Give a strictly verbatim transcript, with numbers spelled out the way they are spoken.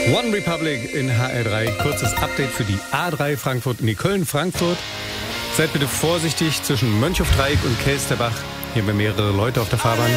One Republic in H R drei. Kurzes Update für die A drei Frankfurt, nee, Köln-Frankfurt. Seid bitte vorsichtig zwischen Mönchhofdreieck und Kelsterbach. Hier haben wir mehrere Leute auf der Fahrbahn.